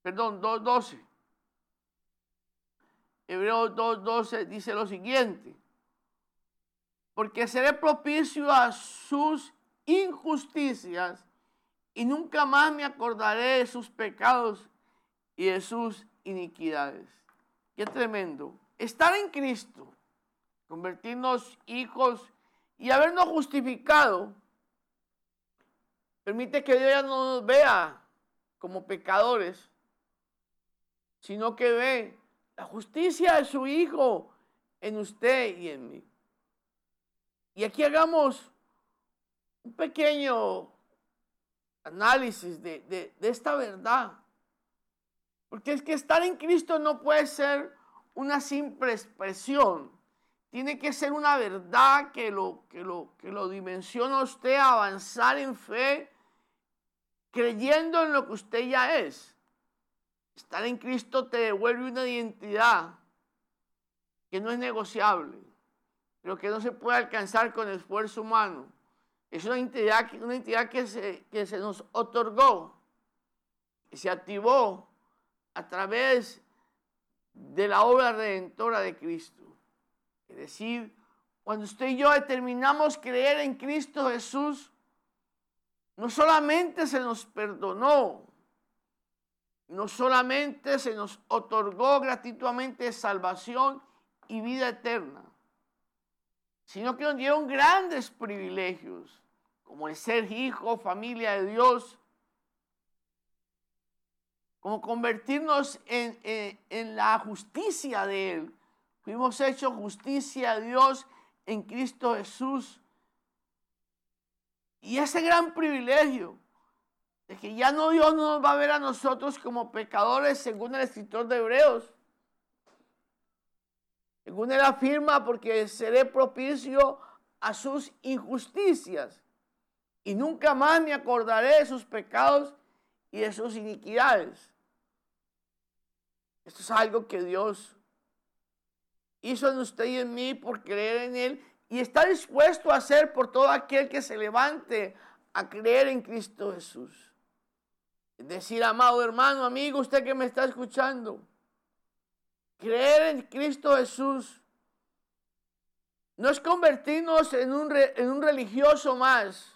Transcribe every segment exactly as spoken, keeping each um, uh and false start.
perdón, dos doce. Hebreos dos doce dice lo siguiente: porque seré propicio a sus injusticias y nunca más me acordaré de sus pecados y de sus iniquidades. Qué tremendo. Estar en Cristo, convertirnos hijos y habernos justificado, permite que Dios ya no nos vea como pecadores, sino que ve la justicia de su Hijo en usted y en mí. Y aquí hagamos un pequeño análisis de, de, de esta verdad. Porque es que estar en Cristo no puede ser una simple expresión. Tiene que ser una verdad que lo, que lo, que lo dimensiona a usted a avanzar en fe, creyendo en lo que usted ya es. Estar en Cristo te devuelve una identidad que no es negociable, pero que no se puede alcanzar con esfuerzo humano. Es una identidad, una identidad que, se, que se nos otorgó, que se activó a través de la obra redentora de Cristo. Es decir, cuando usted y yo determinamos creer en Cristo Jesús, no solamente se nos perdonó, no solamente se nos otorgó gratuitamente salvación y vida eterna, sino que nos dieron grandes privilegios, como el ser hijo, familia de Dios, como convertirnos en, en, en la justicia de Él. Fuimos hechos justicia de Dios en Cristo Jesús. Y ese gran privilegio de que ya no Dios no nos va a ver a nosotros como pecadores, según el escritor de Hebreos. Según él afirma, porque seré propicio a sus injusticias y nunca más me acordaré de sus pecados y de sus iniquidades. Esto es algo que Dios hizo en usted y en mí por creer en Él y está dispuesto a hacer por todo aquel que se levante a creer en Cristo Jesús. Es decir, amado hermano, amigo, usted que me está escuchando, creer en Cristo Jesús no es convertirnos en un, re, en un religioso más,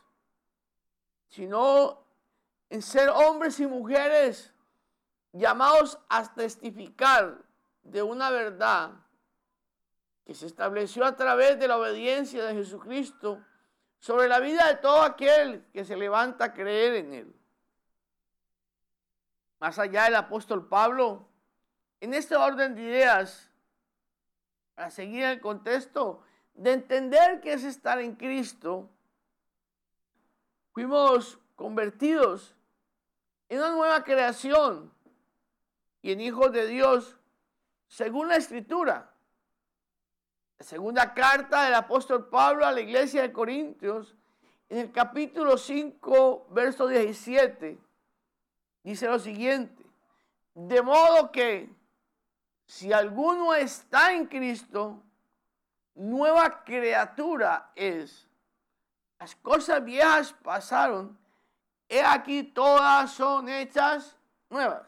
sino en ser hombres y mujeres llamados a testificar de una verdad que se estableció a través de la obediencia de Jesucristo sobre la vida de todo aquel que se levanta a creer en Él. Más allá del apóstol Pablo, en este orden de ideas, para seguir el contexto de entender qué es estar en Cristo, fuimos convertidos en una nueva creación y en hijos de Dios, según la Escritura. La segunda carta del apóstol Pablo a la iglesia de Corintios, en el capítulo cinco, verso diecisiete, dice lo siguiente: de modo que si alguno está en Cristo, nueva criatura es. Las cosas viejas pasaron, he aquí todas son hechas nuevas.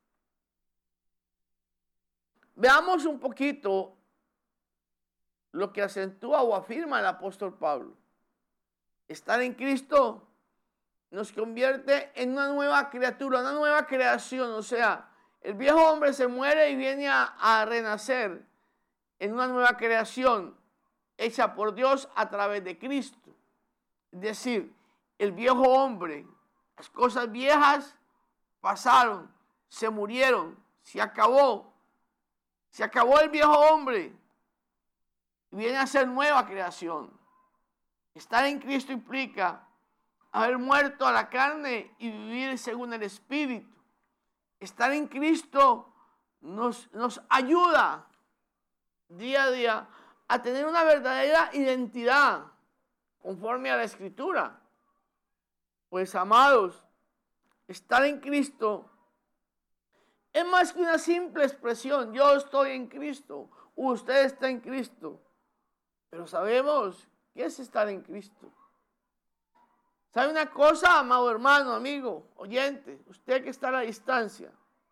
Veamos un poquito lo que acentúa o afirma el apóstol Pablo. Estar en Cristo nos convierte en una nueva criatura, una nueva creación. O sea, el viejo hombre se muere y viene a, a renacer en una nueva creación hecha por Dios a través de Cristo. Es decir, el viejo hombre, las cosas viejas pasaron, se murieron, se acabó. Se acabó el viejo hombre y viene a ser nueva creación. Estar en Cristo implica haber muerto a la carne y vivir según el Espíritu. Estar en Cristo nos, nos ayuda día a día a tener una verdadera identidad conforme a la Escritura. Pues, amados, estar en Cristo es más que una simple expresión. Yo estoy en Cristo, usted está en Cristo. Pero sabemos qué es estar en Cristo. ¿Sabe una cosa, amado hermano, amigo, oyente? Usted que está a la distancia.